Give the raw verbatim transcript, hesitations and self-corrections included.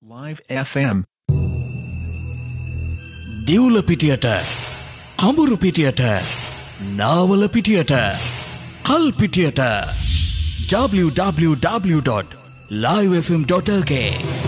Live F M දිවුල පිටියට කඹුරු පිටියට Nawala පිටියට කල් පිටියට w w w dot live f m dot l k